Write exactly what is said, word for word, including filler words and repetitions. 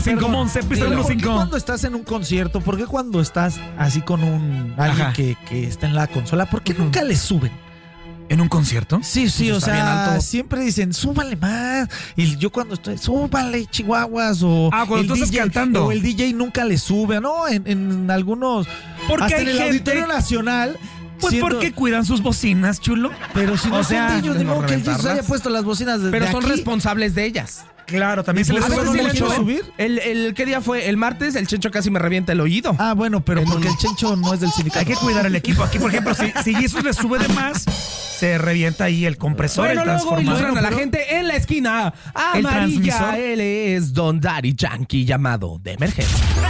Cinco, Monse, pista número ¿Por qué cinco. cuando estás en un concierto, por qué cuando estás así con un alguien que, que está en la consola, por qué nunca le suben? ¿En un concierto? Sí, sí, Pues o está bien sea, alto. siempre dicen, súbale más. Y yo cuando estoy, súbale, chihuahuas. O Ah, cuando el tú estás D J, cantando. O el D J nunca le sube, ¿no? En, en algunos. Porque hasta hay en el gente- Auditorio Nacional. Pues siendo- porque cuellos sus bocinas, chulo. Pero si no O son sea, de ellos, de no modo que ellos reventarlas. haya puesto las bocinas de Pero de son aquí. responsables de ellas. Claro, también se les A sube veces sí le mucho. quiero subir. El, el, ¿Qué día fue? El martes, el Chencho casi me revienta el oído. Ah, bueno, pero En porque un- el Chencho no es del sindicato. Hay que cuidar el equipo. Aquí, por ejemplo, si, si Jesus le sube de más, se revienta ahí el compresor, Bueno, el luego transformador. ilustran a la Pero- gente en la esquina El amarilla. transmisor. Él es Don Daddy Yankee, llamado de emergencia.